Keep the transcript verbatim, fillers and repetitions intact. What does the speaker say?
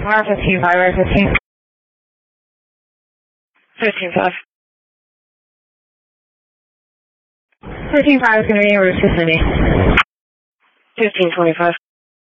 R fifteen five, R fifteen. fifteen five. fifteen five is going to be in route to Cindy. fifteen twenty-five.